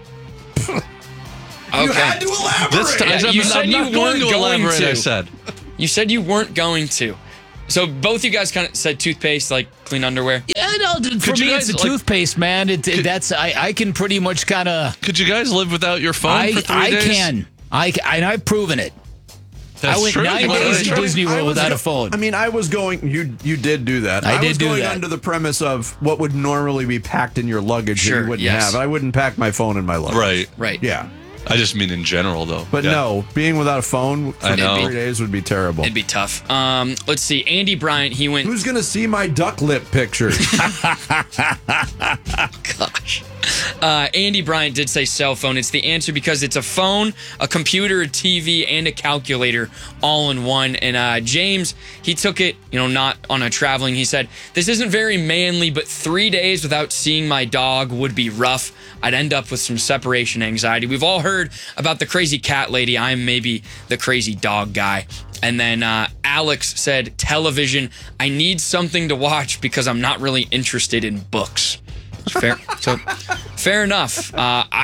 Okay. You had to elaborate. This time, Yeah, you said I'm you not going weren't to going elaborate. to. I said. You said you weren't going to. So both you guys kind of said toothpaste, like clean underwear. Yeah, no. For Could you me, guys, it's a like- toothpaste, man. I can pretty much kind of. Could you guys live without your phone for 3 days? can. I've proven it. That's I went true. 9 Why days not? in Disney World without a I phone. mean, I was going. You did do that. I did was do going that. under the premise of what would normally be packed in your luggage that Sure, you wouldn't yes. have. I wouldn't pack my phone in my luggage. Right. Yeah. I just mean in general, though. But Yeah. no, being without a phone for I know. 3 days would be terrible. It'd be tough. Let's see. Andy Bryant, he went. Who's gonna see my duck lip pictures? Gosh. Andy Bryant did say cell phone. It's the answer because it's a phone, a computer, a TV, and a calculator all in one. And James, he took it, not on a traveling. He said, this isn't very manly, but 3 days without seeing my dog would be rough. I'd end up with some separation anxiety. We've all heard about the crazy cat lady. I'm maybe the crazy dog guy. And then Alex said, television. I need something to watch because I'm not really interested in books. Fair. So, fair enough.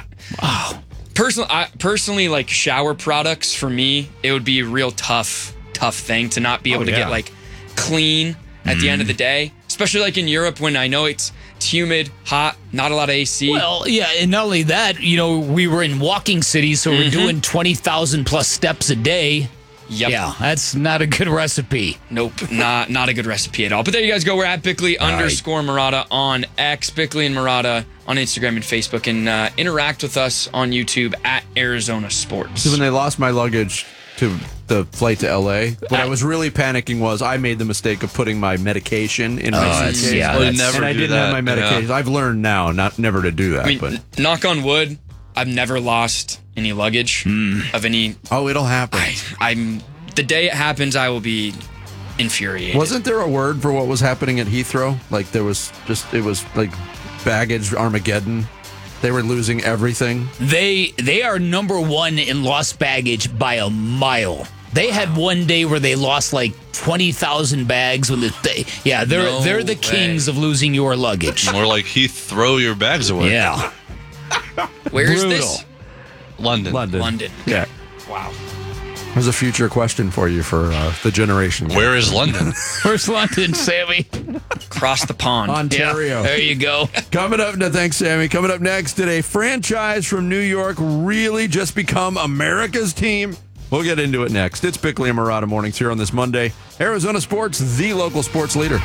Personally, like shower products for me, it would be a real tough thing to not be able to get like clean at the end of the day, especially like in Europe when I know it's humid, hot, not a lot of AC. Well, yeah, and not only that, we were in walking cities, so we're doing 20,000 plus steps a day. Yep. Yeah, that's not a good recipe. Nope, not a good recipe at all. But there you guys go. We're at Bickley_Marotta on X, Bickley and Marotta on Instagram and Facebook, and interact with us on YouTube at Arizona Sports. So when they lost my luggage to the flight to LA, what I was really panicking was I made the mistake of putting my medication in my suitcase. And I didn't have my medication. I've learned now never to do that. I mean, but knock on wood, I've never lost any luggage of any. Oh, it'll happen. I'm the day it happens, I will be infuriated. Wasn't there a word for what was happening at Heathrow? Like it was like baggage Armageddon. They were losing everything. They are number one in lost baggage by a mile. They had one day where they lost like 20,000 bags when they're the kings of losing your luggage. More like throw your bags away. Yeah. Where is this? London. Yeah. Wow. There's a future question for you for the generation. Where is London? Where's London, Sammy? Across the pond. Ontario. Yeah, there you go. Coming up, thanks, Sammy. Coming up next, did a franchise from New York really just become America's team? We'll get into it next. It's Bickley and Marotta Mornings here on this Monday. Arizona Sports, the local sports leader.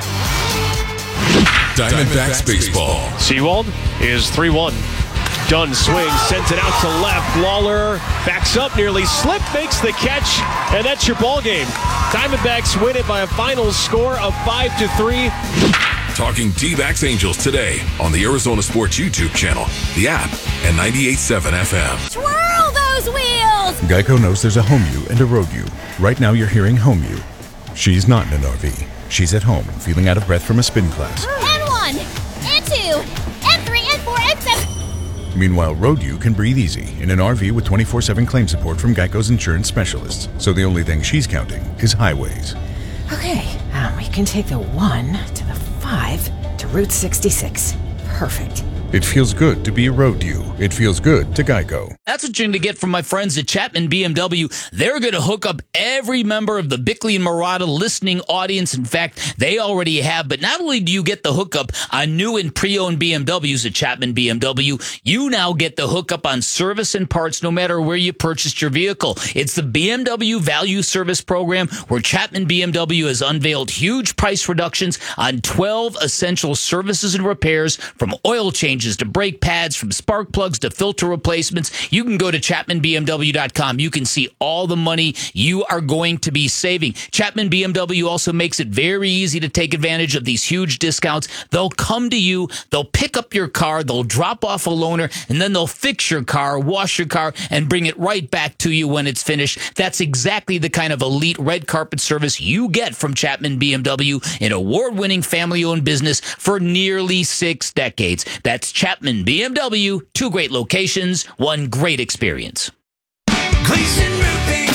Diamondbacks baseball. Seawald is 3-1. Dunn swings, sends it out to left. Lawler backs up, nearly slipped, makes the catch, and that's your ball game. Diamondbacks win it by a final score of 5-3. Talking D-backs Angels today on the Arizona Sports YouTube channel, the app, and 98.7 FM. Twirl those wheels! Geico knows there's a home you and a road you. Right now you're hearing home you. She's not in an RV. She's at home, feeling out of breath from a spin class. And 1, and 2, and 3, and 4, and 7. Meanwhile, road you can breathe easy in an RV with 24/7 claim support from Geico's insurance specialists. So the only thing she's counting is highways. Okay, we can take the 1 to the 5 to Route 66. Perfect. It feels good to be a road you. It feels good to Geico. That's what you're going to get from my friends at Chapman BMW. They're going to hook up every member of the Bickley and Marotta listening audience. In fact, they already have. But not only do you get the hookup on new and pre-owned BMWs at Chapman BMW, you now get the hookup on service and parts no matter where you purchased your vehicle. It's the BMW Value Service Program where Chapman BMW has unveiled huge price reductions on 12 essential services and repairs from oil changes changes to brake pads, from spark plugs to filter replacements. You can go to ChapmanBMW.com. You can see all the money you are going to be saving. Chapman BMW also makes it very easy to take advantage of these huge discounts. They'll come to you, they'll pick up your car, they'll drop off a loaner, and then they'll fix your car, wash your car, and bring it right back to you when it's finished. That's exactly the kind of elite red carpet service you get from Chapman BMW, an award-winning family-owned business for nearly 6 decades. That's Chapman BMW. 2 great locations, 1 great experience. Gleason Roofing.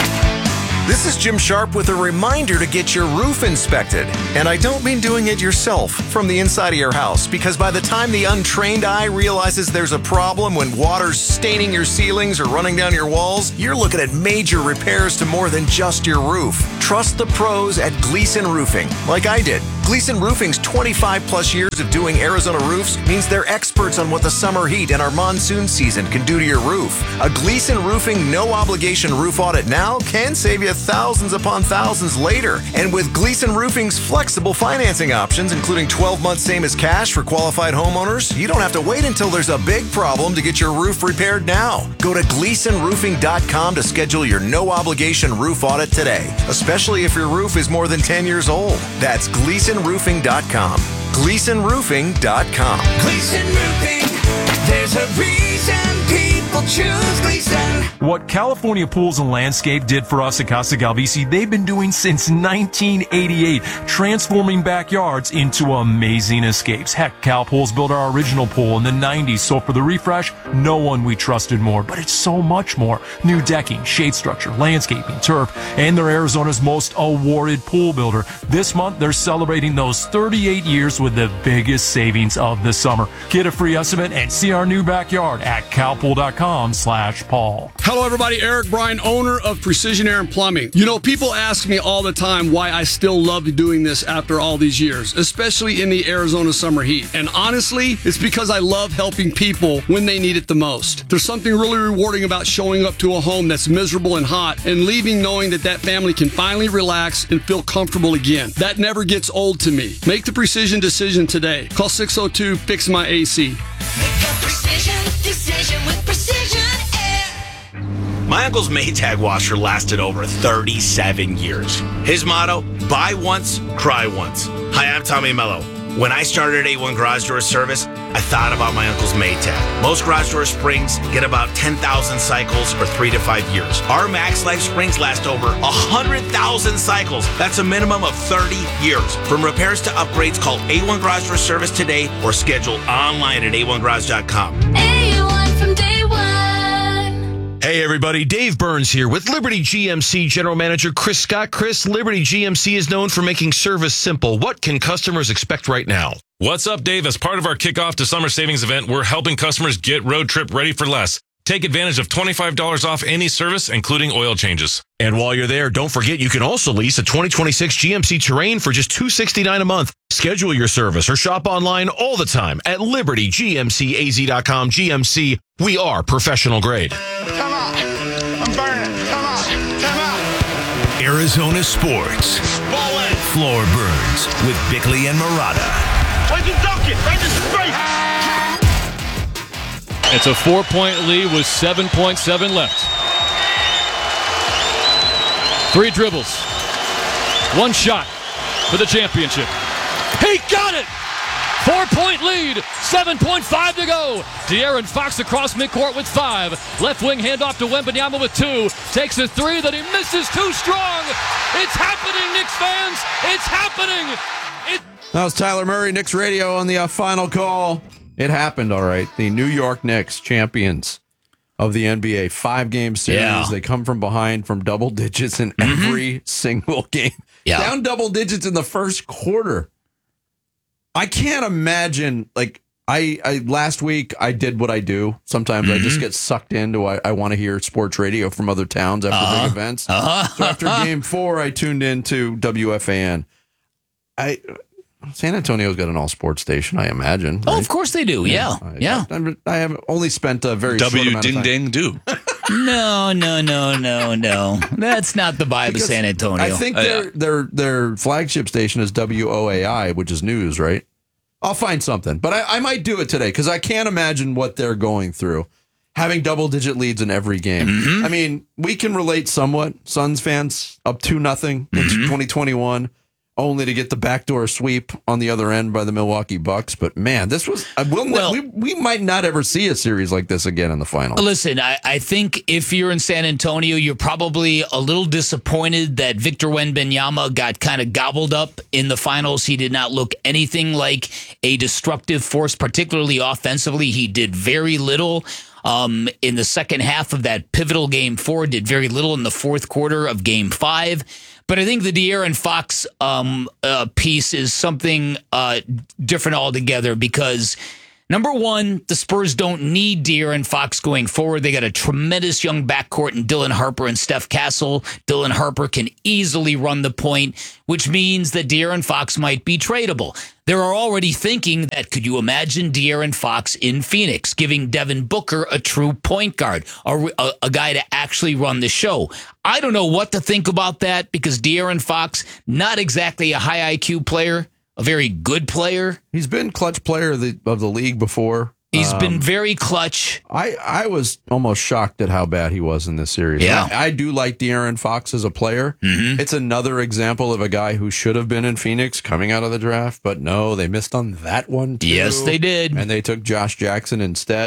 This is Jim Sharp with a reminder to get your roof inspected. And I don't mean doing it yourself from the inside of your house, because by the time the untrained eye realizes there's a problem when water's staining your ceilings or running down your walls, you're looking at major repairs to more than just your roof. Trust the pros at Gleason Roofing, like I did. Gleason Roofing's 25 plus years of doing Arizona roofs means they're experts on what the summer heat and our monsoon season can do to your roof. A Gleason Roofing no obligation roof audit now can save you thousands upon thousands later. And with Gleason Roofing's flexible financing options, including 12 months same as cash for qualified homeowners, you don't have to wait until there's a big problem to get your roof repaired now. Go to GleasonRoofing.com to schedule your no obligation roof audit today, especially if your roof is more than 10 years old. That's GleasonRoofing.com. GleasonRoofing.com. Gleason Roofing, there's a reason people choose Gleason. What California Pools and Landscape did for us at Casa Galvisi, they've been doing since 1988, transforming backyards into amazing escapes. Heck, Cal Pools built our original pool in the 90s, so for the refresh, no one we trusted more, but it's so much more. New decking, shade structure, landscaping, turf, and they're Arizona's most awarded pool builder. This month, they're celebrating those 38 years with the biggest savings of the summer. Get a free estimate and see our new backyard at calpool.com/Paul. Hello, everybody. Eric Bryan, owner of Precision Air and Plumbing. You know, people ask me all the time why I still love doing this after all these years, especially in the Arizona summer heat. And honestly, it's because I love helping people when they need it the most. There's something really rewarding about showing up to a home that's miserable and hot and leaving knowing that that family can finally relax and feel comfortable again. That never gets old to me. Make the precision decision today. Call 602-FIX-MY-AC. Decision with Precision Air. My uncle's Maytag washer lasted over 37 years. His motto, buy once, cry once. Hi, I'm Tommy Mello. When I started A1 Garage Door Service, I thought about my uncle's Maytag. Most garage door springs get about 10,000 cycles or 3 to 5 years. Our Max Life springs last over 100,000 cycles. That's a minimum of 30 years. From repairs to upgrades, call A1 Garage Door Service today or schedule online at a1garage.com. A1 from day one. Hey, everybody. Dave Burns here with Liberty GMC General Manager Chris Scott. Chris, Liberty GMC is known for making service simple. What can customers expect right now? What's up, Dave? As part of our kickoff to summer savings event, we're helping customers get road trip ready for less. Take advantage of $25 off any service, including oil changes. And while you're there, don't forget you can also lease a 2026 GMC Terrain for just $269 a month. Schedule your service or shop online all the time at LibertyGMCAZ.com. GMC, we are professional grade. Come on. I'm burning. Come on. Come on. Arizona Sports. Floor Burns with Bickley and Murata. Where'd you dunk it? Right in straight. It's a 4-point lead with 7.7 left. 3 dribbles. 1 shot for the championship. He got it! 4-point lead, 7.5 to go. De'Aaron Fox across midcourt with 5. Left wing handoff to Wembanyama with 2. Takes a 3 that he misses too strong. It's happening, Knicks fans. It's happening. That was Tyler Murray, Knicks Radio on the final call. It happened, all right. The New York Knicks, champions of the NBA, 5-game series. Yeah. They come from behind from double digits in every single game. Yeah. Down double digits in the first quarter. I can't imagine, like, I last week I did what I do. Sometimes I just get sucked into I want to hear sports radio from other towns after big events. So after game 4, I tuned into WFAN. San Antonio's got an all-sports station, I imagine. Right? Oh, of course they do. Yeah. I have only spent a very short amount of time. Ding do. No. That's not the vibe of San Antonio. I think their flagship station is WOAI, which is news, right? I'll find something. But I might do it today because I can't imagine what they're going through. Having double-digit leads in every game. Mm-hmm. I mean, we can relate somewhat. Suns fans up 2-0 into 2021, only to get the backdoor sweep on the other end by the Milwaukee Bucks. But man, this was we might not ever see a series like this again in the final. Listen, I think if you're in San Antonio, you're probably a little disappointed that Victor Wembanyama got kind of gobbled up in the finals. He did not look anything like a destructive force, particularly offensively. He did very little. In the second half of that pivotal Game 4, did very little in the fourth quarter of Game 5. But I think the De'Aaron Fox piece is something different altogether because, number one, the Spurs don't need De'Aaron Fox going forward. They got a tremendous young backcourt in Dylan Harper and Steph Castle. Dylan Harper can easily run the point, which means that De'Aaron Fox might be tradable. They're already thinking that, could you imagine De'Aaron Fox in Phoenix, giving Devin Booker a true point guard, a guy to actually run the show? I don't know what to think about that because De'Aaron Fox, not exactly a high IQ player, a very good player. He's been clutch player of the league before. He's been very clutch. I was almost shocked at how bad he was in this series. Yeah. I do like De'Aaron Fox as a player. Mm-hmm. It's another example of a guy who should have been in Phoenix coming out of the draft, but no, they missed on that one too. Yes, they did. And they took Josh Jackson instead.